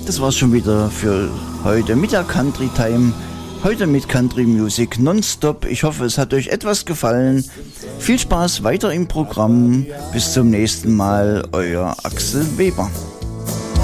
Das war's schon wieder für heute mit der Country Time. Heute mit Country Music nonstop. Ich hoffe, es hat euch etwas gefallen. Viel Spaß weiter im Programm. Bis zum nächsten Mal, euer Axel Weber.